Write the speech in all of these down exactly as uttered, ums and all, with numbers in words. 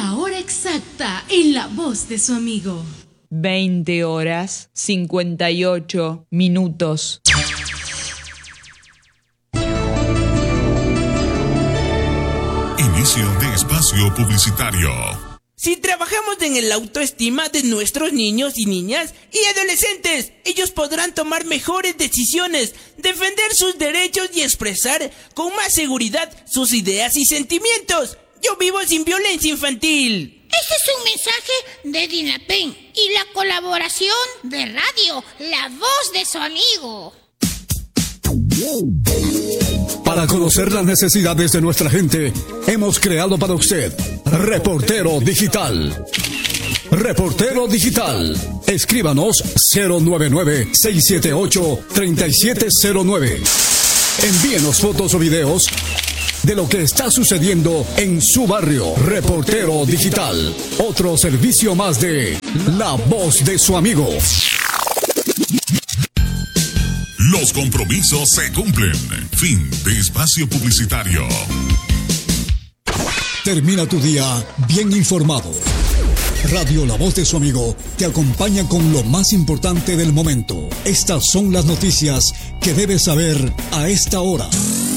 La hora exacta en la voz de su amigo. veinte horas cincuenta y ocho minutos. Inicio de espacio publicitario. Si trabajamos en el autoestima de nuestros niños y niñas y adolescentes, ellos podrán tomar mejores decisiones, defender sus derechos y expresar con más seguridad sus ideas y sentimientos. Yo vivo sin violencia infantil. Este es un mensaje de Dinapen y la colaboración de Radio La Voz de su amigo. Para conocer las necesidades de nuestra gente, hemos creado para usted Reportero Digital. Reportero Digital. Escríbanos cero nueve nueve, seis siete ocho, tres siete cero nueve. Envíenos fotos o videos de lo que está sucediendo en su barrio. Reportero Digital. Otro servicio más de La Voz de su amigo. Los compromisos se cumplen. Fin de espacio publicitario. Termina tu día bien informado. Radio La Voz de su amigo te acompaña con lo más importante del momento. Estas son las noticias que debes saber a esta hora.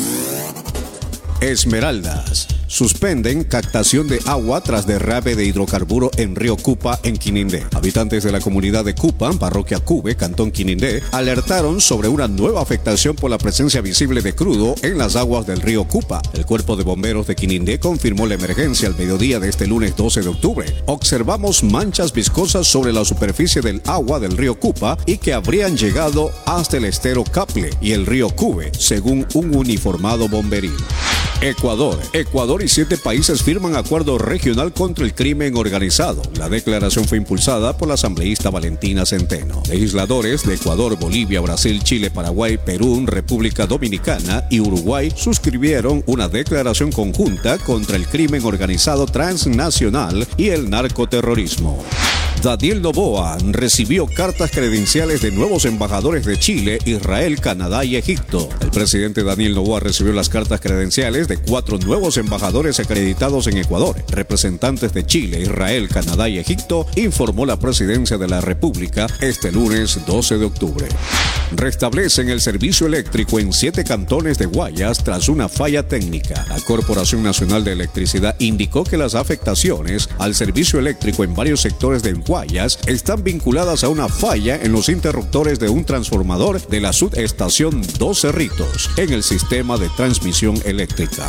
Esmeraldas. Suspenden captación de agua tras derrame de hidrocarburo en río Cupa, en Quinindé. Habitantes de la comunidad de Cupa, parroquia Cube, cantón Quinindé, alertaron sobre una nueva afectación por la presencia visible de crudo en las aguas del río Cupa. El cuerpo de bomberos de Quinindé confirmó la emergencia al mediodía de este lunes doce de octubre. Observamos manchas viscosas sobre la superficie del agua del río Cupa y que habrían llegado hasta el estero Caple y el río Cube, según un uniformado bomberil. Ecuador. Ecuador y siete países firman acuerdo regional contra el crimen organizado. La declaración fue impulsada por la asambleísta Valentina Centeno. Legisladores de Ecuador, Bolivia, Brasil, Chile, Paraguay, Perú, República Dominicana y Uruguay suscribieron una declaración conjunta contra el crimen organizado transnacional y el narcoterrorismo. Daniel Noboa recibió cartas credenciales de nuevos embajadores de Chile, Israel, Canadá y Egipto. El presidente Daniel Noboa recibió las cartas credenciales de cuatro nuevos embajadores acreditados en Ecuador. Representantes de Chile, Israel, Canadá y Egipto, informó la presidencia de la República este lunes doce de octubre. Restablecen el servicio eléctrico en siete cantones de Guayas tras una falla técnica. La Corporación Nacional de Electricidad indicó que las afectaciones al servicio eléctrico en varios sectores de Guayas están vinculadas a una falla en los interruptores de un transformador de la subestación Dos Cerritos en el sistema de transmisión eléctrica.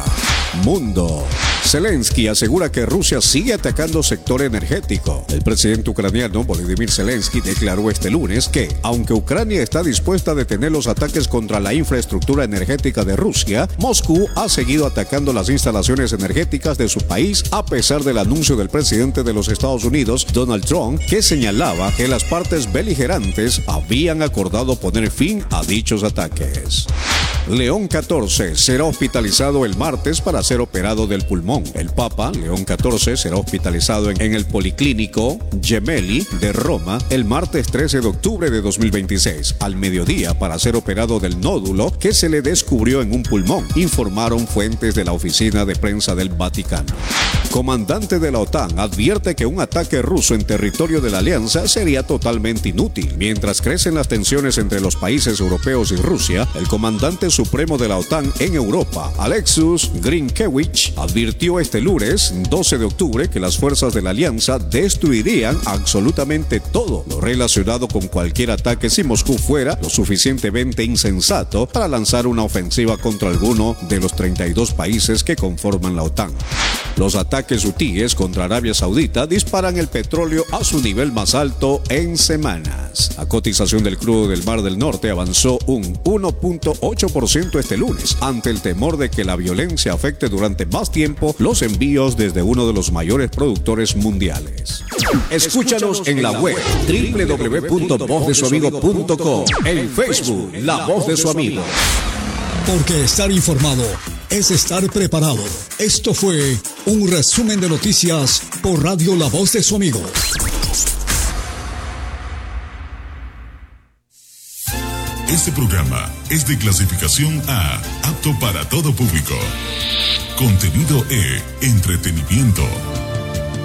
Mundo. Zelensky asegura que Rusia sigue atacando sector energético. El presidente ucraniano Volodymyr Zelensky declaró este lunes que, aunque Ucrania está dispuesta a detener los ataques contra la infraestructura energética de Rusia, Moscú ha seguido atacando las instalaciones energéticas de su país a pesar del anuncio del presidente de los Estados Unidos, Donald Trump, que señalaba que las partes beligerantes habían acordado poner fin a dichos ataques. León catorce será hospitalizado el martes para ser operado del pulmón. El Papa León catorce será hospitalizado en, en el Policlínico Gemelli de Roma el martes trece de octubre de dos mil veintiséis, al mediodía, para ser operado del nódulo que se le descubrió en un pulmón, informaron fuentes de la oficina de prensa del Vaticano. Comandante de la OTAN advierte que un ataque ruso en territorio de la alianza sería totalmente inútil. Mientras crecen las tensiones entre los países europeos y Rusia, el comandante supremo de la OTAN en Europa, Alexus Grinkewicz, advirtió este lunes, doce de octubre, que las fuerzas de la alianza destruirían absolutamente todo lo relacionado con cualquier ataque si Moscú fuera lo suficientemente insensato para lanzar una ofensiva contra alguno de los treinta y dos países que conforman la OTAN. Los ataques hutíes contra Arabia Saudita disparan el petróleo a su nivel más alto en semanas. La cotización del crudo del Mar del Norte avanzó un uno punto ocho por ciento este lunes, ante el temor de que la violencia afecte durante más tiempo los envíos desde uno de los mayores productores mundiales. Escúchanos en la web doble u doble u doble u punto voz de su amigo punto com, en Facebook La Voz de su Amigo. Porque estar informado es estar preparado. Esto fue un resumen de noticias por Radio La Voz de su Amigo. Este programa es de clasificación A, apto para todo público. Contenido E, entretenimiento.